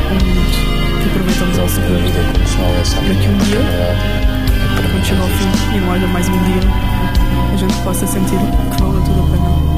um minuto que aproveitamos ao segundo, para que um dia, quando chega ao fim e não haja mais um dia, a gente possa sentir que valeu tudo a pena.